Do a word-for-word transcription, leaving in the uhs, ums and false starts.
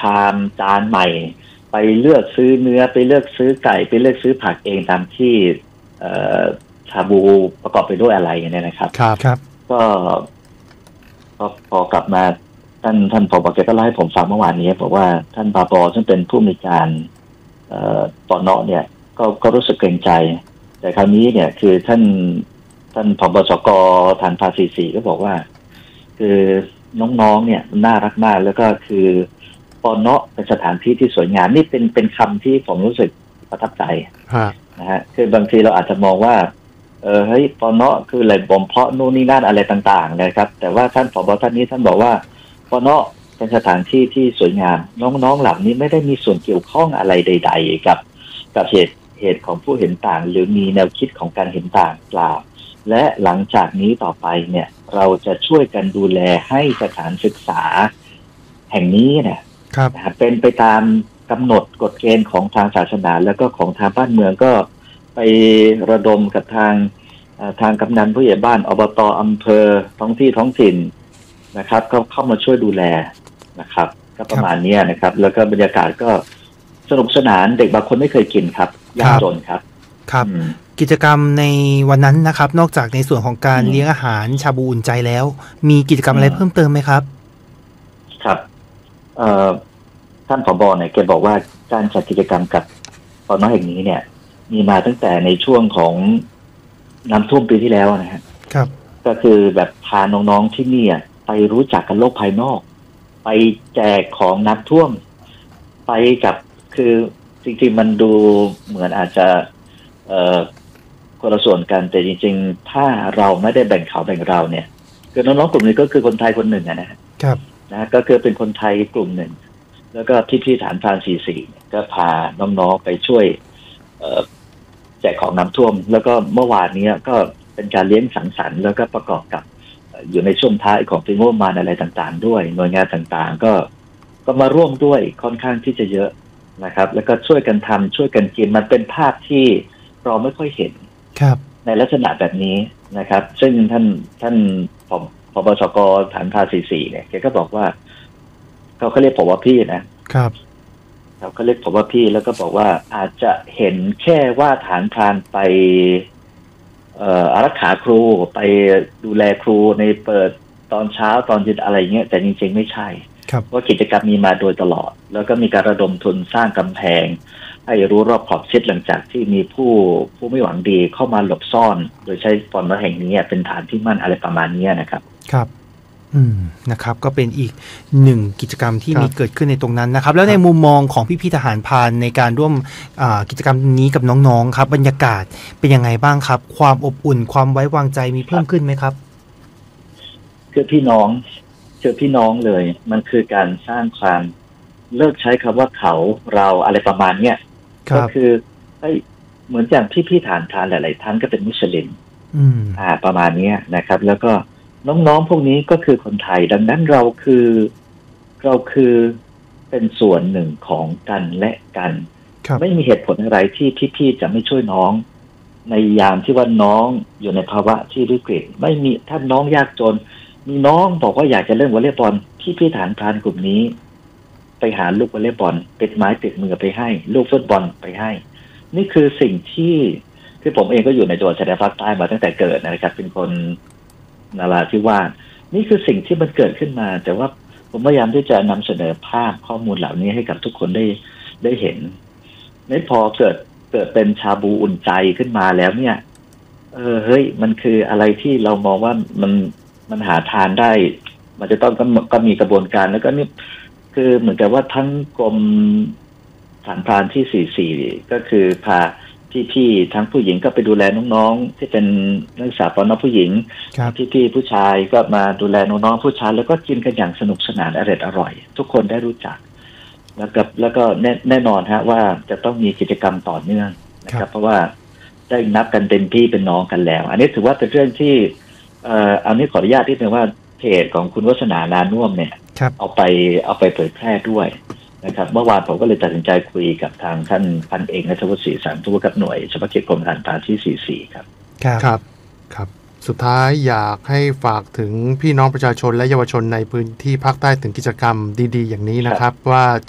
ชามจานใหม่ไปเลือกซื้อเนื้อไปเลือกซื้อไก่ไปเลือกซื้อผักเองตามที่ชาบูประกอบไปด้วยอะไรเนี่ยนะครับครับครับก็พอกลับมาท่านท่านผบ.แกก็เล่าให้ผมฟังเมื่อวานนี้บอกว่าท่านบาบอซึ่งเป็นผู้มีการปน.เนี่ยก็ก็รู้สึกเกรงใจแต่คราวนี้เนี่ยคือท่านท่านผบ.สก.ฐานภาษีสี่ก็บอกว่าคือน้องๆเนี่ยน่ารักมากแล้วก็คือปน.เป็นสถานที่ที่สวยงามนี่เป็นเป็นคำที่ผมรู้สึกประทับใจนะฮะคือบางทีเราอาจจะมองว่าเออเฮ้ยปน.คืออะไรบ่มเพาะนู่นนี่นั่นอะไรต่างๆนะครับแต่ว่าท่านผบ.ท่านนี้ท่านบอกว่าปน.เป็นสถานที่ที่สวยงามน้องๆเหล่านี้ไม่ได้มีส่วนเกี่ยวข้องอะไรใดๆกับกับเหตุเหตุของผู้เห็นต่างหรือมีแนวคิดของการเห็นต่างเปล่าและหลังจากนี้ต่อไปเนี่ยเราจะช่วยกันดูแลให้สถานศึกษาแห่งนี้เนี่ยเป็นไปตามกำหนดกฎเกณฑ์ของทางศาสนาแล้วก็ของทางบ้านเมืองก็ไประดมกับทางทางกำนันผู้ใหญ่บ้านอบต.อำเภอท้องที่ท้องถิ่นนะครับก็เข้ามาช่วยดูแลนะครับก็ประมาณนี้นะครับแล้วก็บรรยากาศก็สนุกสนานเด็กบางคนไม่เคยกินครับยากจนครับครับกิจกรรมในวันนั้นนะครับนอกจากในส่วนของการเลี้ยงอาหารชาบูอุ่นใจแล้วมีกิจกรรมอะไรเพิ่มเติมไหมครับครับท่านผบ.เนี่ยแกบอกว่าการจัดกิจกรรมกับปน.แห่งนี้เนี่ยมีมาตั้งแต่ในช่วงของน้ำท่วมปีที่แล้วนะฮะครับก็คือแบบพาน้องๆที่นี่ไปรู้จักกับโลกภายนอกไปแจกของน้ำท่วมไปกับคือจริงๆมันดูเหมือนอาจจะเอ่อคนละส่วนกันแต่จริงๆถ้าเราไม่ได้แบ่งเขาแบ่งเราเนี่ยคือน้องๆกลุ่มนี้ก็คือคนไทยคนหนึ่งนะครับนะก็คือเป็นคนไทยกลุ่มหนึ่งแล้วก็พี่ๆฐานพรานสี่สี่ก็พาน้องๆไปช่วยเอ่อแจกของน้ำท่วมแล้วก็เมื่อวานนี้ก็เป็นการเลี้ยงสังสรรค์แล้วก็ประกอบกับอยู่ในช่วงท้ายของปีงบประมาณอะไรต่างๆด้วยหน่วยงานต่างๆก็ก็มาร่วมด้วยค่อนข้างที่จะเยอะนะครับแล้วก็ช่วยกันทำช่วยกันกินมันเป็นภาพที่เราไม่ค่อยเห็นในลักษณะแบบนี้นะครับซึ่งท่านท่านผบ.สก.ฐานพาสี่สี่เนี่ยแกก็บอกว่าเขาเขาเรียกผมว่าพี่นะครับเขาเรียกผมว่าพี่แล้วก็บอกว่าอาจจะเห็นแค่ว่าฐานพรานไปเอ่ออารักขาครูไปดูแลครูในเปิดตอนเช้าตอนเย็นอะไรเงี้ยแต่จริงๆไม่ใช่ว่ากิจกรรมมีมาโดยตลอดแล้วก็มีการระดมทุนสร้างกำแพงให้รู้รอบขอบชิดหลังจากที่มีผู้ผู้ไม่หวังดีเข้ามาหลบซ่อนโดยใช้ปน.แห่งนี้เป็นฐานที่มั่นอะไรประมาณนี้นะครับครับอืมนะครับก็เป็นอีกหนึ่งกิจกรรมที่มีเกิดขึ้นในตรงนั้นนะครับแล้วในมุมมองของพี่ๆทหารพรานในการร่วมกิจกรรมนี้กับน้องๆครับบรรยากาศเป็นยังไงบ้างครับความอบอุ่นความไว้วางใจมีเพิ่มขึ้นไหมครับคือพี่น้องเจอพี่น้องเลยมันคือการสร้างความเลิกใช้คำว่าเขาเราอะไรประมาณเนี้ยก็คือเฮ้ยเหมือนอย่างพี่ๆฐานพรานหลายๆท่านก็เป็นมุสลิมอ่าประมาณนี้นะครับแล้วก็น้องๆพวกนี้ก็คือคนไทยดังนั้นเราคือเราคือเป็นส่วนหนึ่งของกันและกันไม่มีเหตุผลอะไรที่พี่ๆจะไม่ช่วยน้องในยามที่ว่าน้องอยู่ในภาวะที่วิกฤตไม่มีถ้าน้องยากจนมีน้องบอกว่าอยากจะเล่นวอลเลย์บอลพี่ๆฐานพรานกลุ่มนี้ไปหาลูกวอลเลย์บอลติดไม้ติดมือไปให้ลูกฟุตบอลไปให้นี่คือสิ่งที่คือผมเองก็อยู่ในจังหวัดชายแดนภาคใต้มาตั้งแต่เกิดนะครับเป็นคนนราธิวาสนี่คือสิ่งที่มันเกิดขึ้นมาแต่ว่าผมพยายามที่จะนำเสนอภาพข้อมูลเหล่านี้ให้กับทุกคนได้ได้เห็นไม่พอเกิดเกิดเป็นชาบูอุ่นใจขึ้นมาแล้วเนี่ยเออเฮ้ยมันคืออะไรที่เรามองว่ามันมันหาทานได้มันจะต้องก็มีกระบวนการแล้วก็นี่คือเหมือนกับว่าทั้งกรมฐานพรานที่สี่สี่ก็คือพาพี่ๆทั้งผู้หญิงก็ไปดูแลน้องๆที่เป็นนักศึกษาปน.ผู้หญิงพี่ๆผู้ชายก็มาดูแลน้องๆผู้ชายแล้วก็กินกันอย่างสนุกสนานอร่อยอร่อยทุกคนได้รู้จักแล้วก็แล้วก็แน่แน่นอนฮะว่าจะต้องมีกิจกรรมต่อเนื่องนะครับเพราะว่าได้นับกันเป็นพี่เป็นน้องกันแล้วอันนี้ถือว่าเป็นเรื่องที่เอ่ออันนี้ขออนุญาตนิดนึงว่าเพจของคุณวัฒนานานุ่มเนี่ยเอาไปเอาไปเผยแพร่ด้วยนะครับเมื่อวานผมก็เลยตัดสินใจคุยกับทางท่านพันเอกณัฐวุฒิศรีสันผู้กับหน่วยเฉพาะกิจกรมฐานพรานที่สี่สี่ครับครับครับสุดท้ายอยากให้ฝากถึงพี่น้องประชาชนและเยาวชนในพื้นที่ภาคใต้ถึงกิจกรรมดีๆอย่างนี้นะครับว่า